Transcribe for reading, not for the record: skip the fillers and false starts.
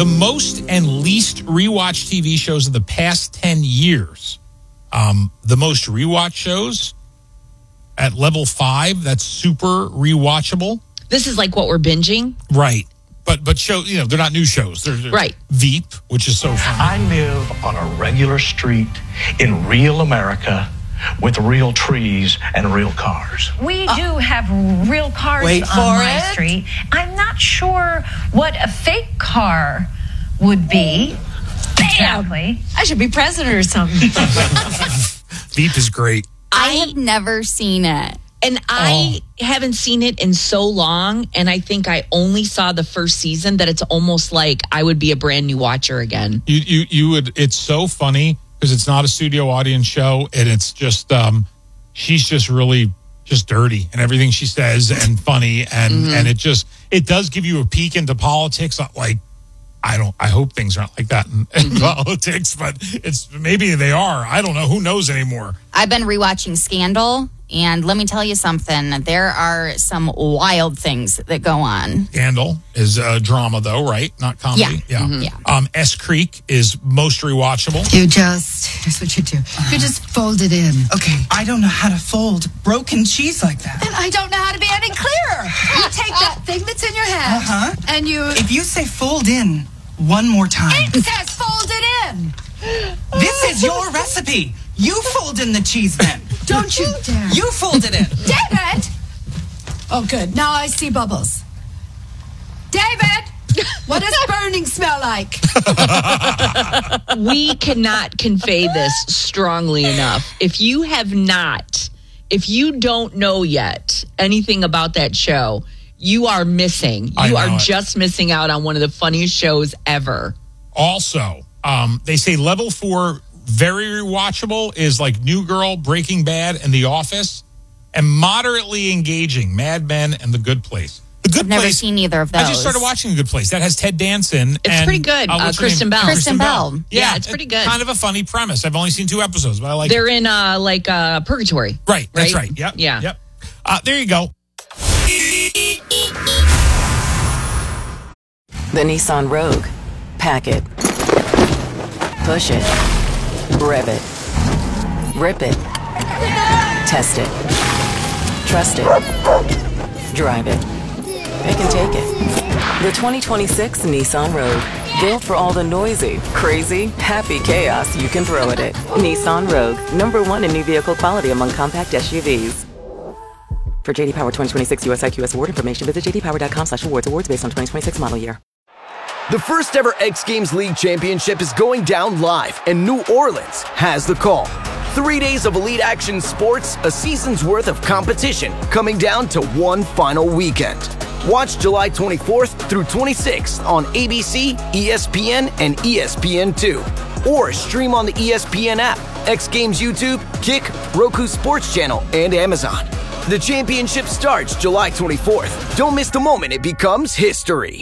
the most and least rewatched TV shows of the past 10 years. The most rewatched shows at level 5, that's super rewatchable. This is like what we're binging? Right. But show, they're not new shows. They're right. Veep, which is so fun. I live on a regular street in real America with real trees and real cars. We do have real cars on my street. I'm not sure what a fake car would be. Exactly. I should be president or something. Veep is great. I have never seen it. And I haven't seen it in so long, and I think I only saw the first season that it's almost like I would be a brand new watcher again. You would. It's so funny because it's not a studio audience show, and it's just she's just really just dirty and everything she says and funny, and and it does give you a peek into politics. Like I hope things aren't like that in politics, but maybe they are. I don't know. Who knows anymore? I've been rewatching Scandal. And let me tell you something. There are some wild things that go on. Scandal is drama, though, right? Not comedy. Yeah. Yeah. S Creek is most rewatchable. Here's what you do. You just fold it in. Okay, I don't know how to fold broken cheese like that. And I don't know how to be any clearer. You take that thing that's in your hand. And you... If you say fold in one more time. It says fold it in. This is your recipe. You fold in the cheese then. Don't you dare. You fold it in. David! Oh, good. Now I see bubbles. David! What does burning smell like? We cannot convey this strongly enough. If you don't know yet anything about that show, you are missing. You are just missing out on one of the funniest shows ever. Also, they say level 4 very rewatchable is like New Girl, Breaking Bad, and The Office, and moderately engaging Mad Men and The Good Place. The Good Place. I've never seen either of those. I just started watching The Good Place. That has Ted Danson. It's pretty good. Kristen Bell. Kristen Bell. Yeah, it's pretty good. Kind of a funny premise. I've only seen 2 episodes, but I like They're it. in purgatory. Right. That's right. Yep. Yeah. Yep. There you go. The Nissan Rogue. Pack it. Push it. Rev it. Rip it. Test it. Trust it. Drive it. Pick and take it. The 2026 Nissan Rogue. Built for all the noisy, crazy, happy chaos you can throw at it. Nissan Rogue. #1 in new vehicle quality among compact SUVs. For JD Power 2026 US IQS award information, visit jdpower.com/awards. Awards based on 2026 model year. The first ever X Games League Championship is going down live, and New Orleans has the call. 3 days of elite action sports, a season's worth of competition, coming down to one final weekend. Watch July 24th through 26th on ABC, ESPN, and ESPN2. Or stream on the ESPN app, X Games YouTube, Kick, Roku Sports Channel, and Amazon. The championship starts July 24th. Don't miss the moment it becomes history.